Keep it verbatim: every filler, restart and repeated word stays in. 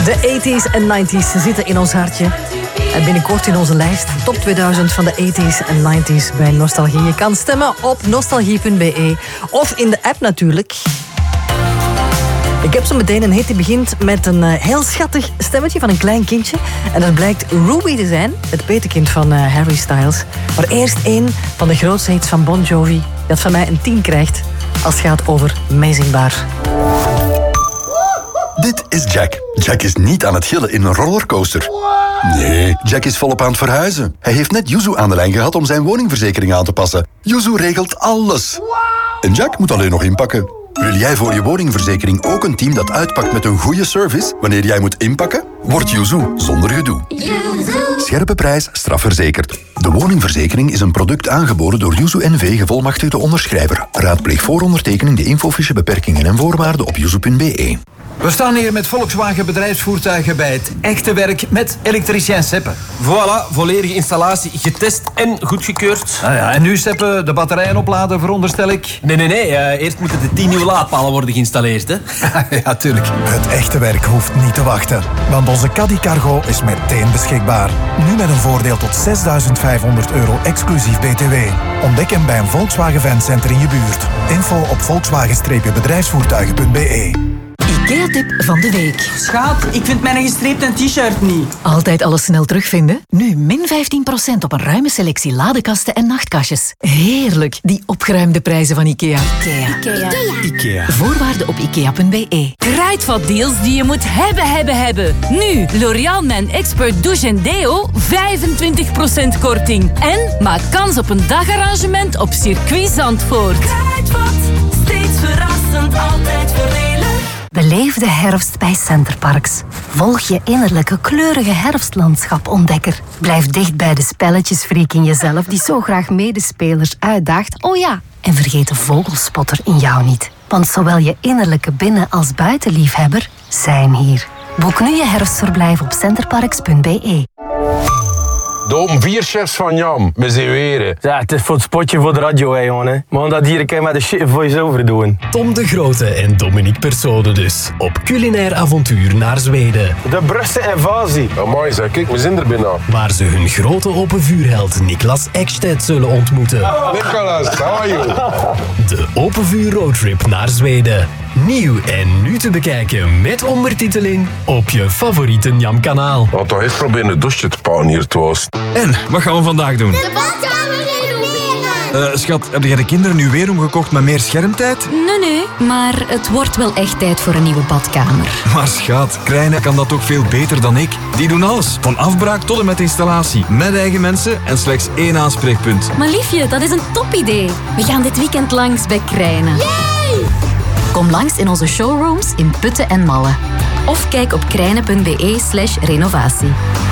De tachtiger en negentiger zitten in ons hartje. En binnenkort in onze lijst top tweeduizend van de tachtiger en negentiger bij Nostalgie. Je kan stemmen op nostalgie punt b e of in de app natuurlijk. Ik heb zo meteen een hit die begint met een uh, heel schattig stemmetje van een klein kindje. En dat blijkt Ruby te zijn, het petekind van uh, Harry Styles. Maar eerst één van de grootste hits van Bon Jovi, dat van mij een tien krijgt als het gaat over meezingbaar. Dit is Jack. Jack is niet aan het gillen in een rollercoaster. Nee, Jack is volop aan het verhuizen. Hij heeft net Yuzu aan de lijn gehad om zijn woningverzekering aan te passen. Yuzu regelt alles. En Jack moet alleen nog inpakken. Wil jij voor je woningverzekering ook een team dat uitpakt met een goede service wanneer jij moet inpakken? Word Yuzu zonder gedoe. Scherpe prijs, strafverzekerd. De woningverzekering is een product aangeboden door Yuzu N V gevolmachtigde onderschrijver. Raadpleeg voor ondertekening de infofiche beperkingen en voorwaarden op yuzu punt b e. We staan hier met Volkswagen bedrijfsvoertuigen bij het echte werk met elektricien Seppe. Voilà, volledige installatie getest en goedgekeurd. Nou ja, en nu Seppe, de batterijen opladen, veronderstel ik? Nee, nee, nee. Uh, eerst moeten de tien nieuwe laadpalen worden geïnstalleerd, hè? Ja, tuurlijk. Het echte werk hoeft niet te wachten, want onze Caddy Cargo is meteen beschikbaar. Nu met een voordeel tot zesduizend vijfhonderd euro exclusief B T W. Ontdek hem bij een Volkswagen Fancenter in je buurt. Info op volkswagen bedrijfsvoertuigen punt b e. IKEA-tip van de week. Schaat, ik vind mijn gestreepte t-shirt niet. Altijd alles snel terugvinden? Nu min vijftien procent op een ruime selectie ladekasten en nachtkastjes. Heerlijk, die opgeruimde prijzen van IKEA. IKEA. IKEA. IKEA. Voorwaarden op ikea punt b e. Kruidvatdeals die je moet hebben, hebben, hebben. Nu, L'Oréal Man Expert Douche en Deo, vijfentwintig procent korting. En maak kans op een dagarrangement op Circuit Zandvoort. Kruidvat, steeds verrassend, altijd voordelig. Beleef de herfst bij Centerparks. Volg je innerlijke kleurige herfstlandschap-ontdekker. Blijf dicht bij de spelletjesfreak in jezelf die zo graag medespelers uitdaagt. Oh ja, en vergeet de vogelspotter in jou niet. Want zowel je innerlijke binnen- als buitenliefhebber zijn hier. Boek nu je herfstverblijf op centerparks punt b e. De open vier chefs van Jam, met z'n weren. Ja, het is voor het spotje voor de radio, hè, jongen. Maar dat hier kan je met de shit voice-over doen. Tom de Grote en Dominique Persode dus. Op culinair avontuur naar Zweden. De Brusse invasie. Amai, zeg, kijk, we zijn er bijna. Waar ze hun grote open vuurheld Niklas Ekstedt zullen ontmoeten. Nicolas, how are you? De open vuur roadtrip naar Zweden. Nieuw en nu te bekijken met ondertiteling op je favoriete Jam-kanaal. We gaan toch echt proberen een douche te pakken hier, Toost. En, wat gaan we vandaag doen? De badkamer renoveren! Uh, schat, heb jij de kinderen nu weer omgekocht met meer schermtijd? Nee, nee, maar het wordt wel echt tijd voor een nieuwe badkamer. Maar schat, Krijnen kan dat toch veel beter dan ik? Die doen alles, van afbraak tot en met installatie. Met eigen mensen en slechts één aanspreekpunt. Maar liefje, dat is een topidee. We gaan dit weekend langs bij Krijnen. Yay! Kom langs in onze showrooms in Putten en Malle. Of kijk op krijnen punt b e slash renovatie.